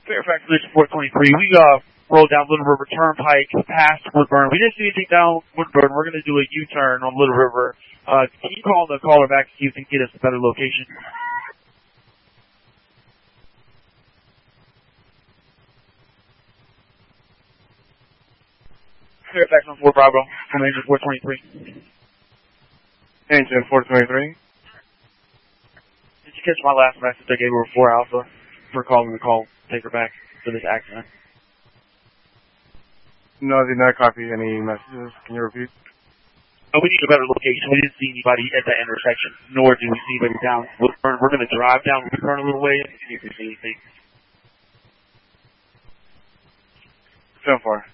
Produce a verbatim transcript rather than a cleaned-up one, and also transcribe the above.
Fairfax Solution four twenty-three. We uh, rolled down Little River Turnpike past Woodburn. We didn't see anything down Woodburn. We're going to do a U-turn on Little River. Uh, can you call the caller back to see if you can get us a better location? Fairfax on four Bravo, from engine four twenty-three. Engine four twenty-three. Did you catch my last message I gave over four Alpha for calling the call taker back for this accident? No, I did not copy any messages. Can you repeat? Oh, we need a better location. We didn't see anybody at that intersection, nor do we see anybody down Woodburn. We're going to drive down Woodburn a little way and see if we see anything. seven four.